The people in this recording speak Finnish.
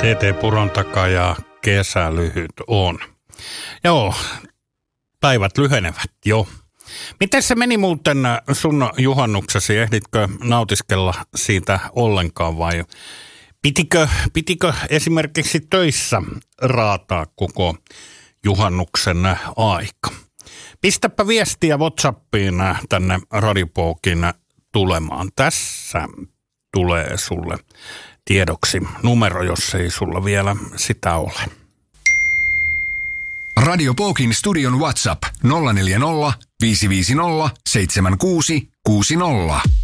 TT Puron takaa ja kesä lyhyt on. Joo, päivät lyhenevät jo. Miten se meni muuten sun juhannuksesi? Ehditkö nautiskella siitä ollenkaan vai pitikö esimerkiksi töissä raataa koko juhannuksen aika? Pistäpä viestiä WhatsAppiin tänne Radiopokin tulemaan. Tässä tulee sulle tiedoksi numero, jos ei sulla vielä sitä ole. Radio Pokin studion WhatsApp 040 550 7660.